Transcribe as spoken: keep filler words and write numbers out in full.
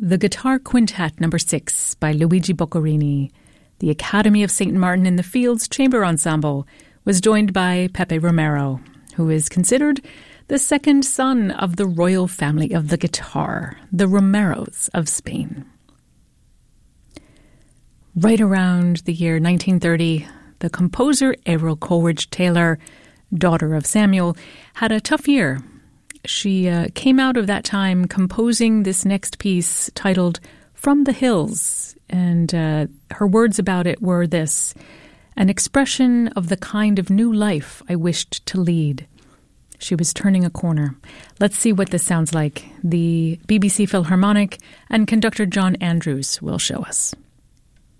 The Guitar Quintet Number six by Luigi Boccherini. The Academy of Saint Martin in the Fields Chamber Ensemble was joined by Pepe Romero, who is considered the second son of the royal family of the guitar, the Romeros of Spain. Right around the year nineteen thirty, the composer Averil Coleridge Taylor, daughter of Samuel, had a tough year. She uh, came out of that time composing this next piece titled From the Hills, and uh, her words about it were this: an expression of the kind of new life I wished to lead. She was turning a corner. Let's see what this sounds like. The B B C Philharmonic and conductor John Andrews will show us.